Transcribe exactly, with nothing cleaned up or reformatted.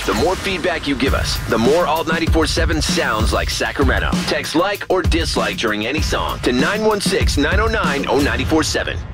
The more feedback you give us, the more Alt ninety-four point seven sounds like Sacramento. Text like or dislike during any song to nine one six, nine oh nine, oh nine four seven.